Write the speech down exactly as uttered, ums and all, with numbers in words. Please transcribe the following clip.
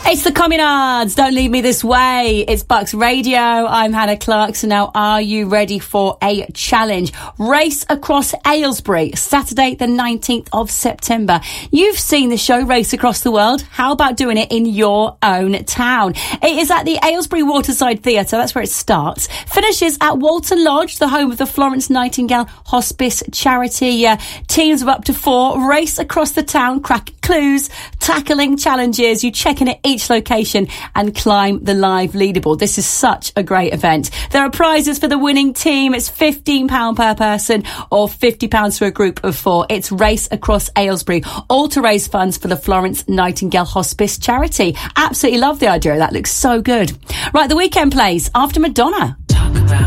It's the Communards. Don't leave me this way. It's Bucks Radio. I'm Hannah Clarkson. Now, are you ready for a challenge? Race across Aylesbury, Saturday the nineteenth of September. You've seen the show Race Across the World. How about doing it in your own town? It is at the Aylesbury Waterside Theatre. That's where it starts. Finishes at Walton Lodge, the home of the Florence Nightingale Hospice charity. Uh, teams of up to four race across the town, cracking clues, tackling challenges. You check in at each location and climb the live leaderboard. This is such a great event. There are prizes for the winning team. It's fifteen pounds per person or fifty pounds for a group of four. It's Race Across Aylesbury, all to raise funds for the Florence Nightingale Hospice charity. Absolutely love the idea. That looks so good. Right, the weekend plays after Madonna. Talk about